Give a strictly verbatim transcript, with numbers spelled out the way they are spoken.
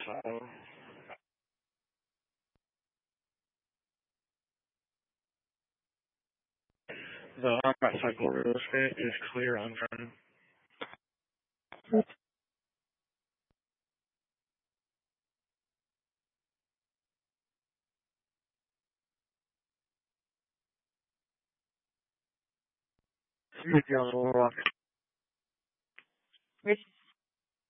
So, the on-site cycle real estate is clear on front. Good deal, Little Rock.